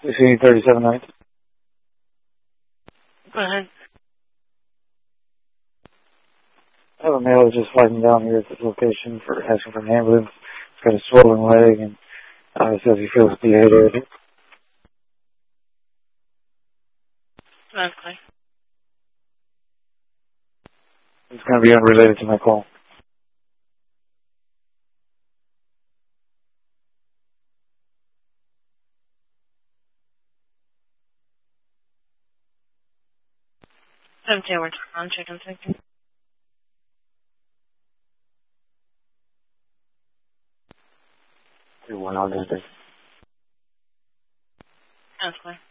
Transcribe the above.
see 37 nights. Go ahead. I have a male who's just flagging down here at this location for asking for an ambulance. He's got a swollen leg and says he feels dehydrated. Okay. It's going to be unrelated to my call. I'm Taylor. I'm checking something. You're one on this day. Okay.